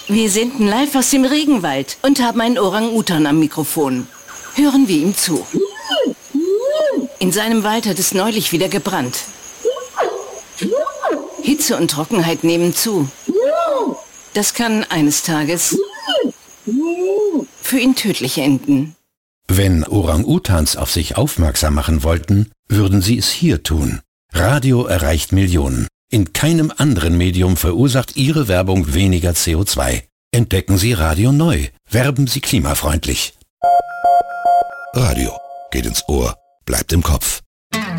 Wir senden live aus dem Regenwald und haben einen Orang-Utan am Mikrofon. Hören wir ihm zu. In seinem Wald hat es neulich wieder gebrannt. Hitze und Trockenheit nehmen zu. Das kann eines Tages für ihn tödlich enden. Wenn Orang-Utans auf sich aufmerksam machen wollten, würden sie es hier tun. Radio erreicht Millionen. In keinem anderen Medium verursacht Ihre Werbung weniger CO2. Entdecken Sie Radio neu. Werben Sie klimafreundlich. Radio geht ins Ohr, bleibt im Kopf.